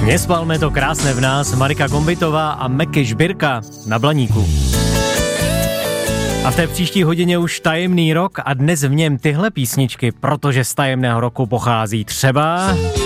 Nespalme to krásné v nás, Marika Gombitová a Meky Žbirka na Blaníku. A v té příští hodině už tajemný rok a dnes v něm tyhle písničky, protože z tajemného roku pochází třeba...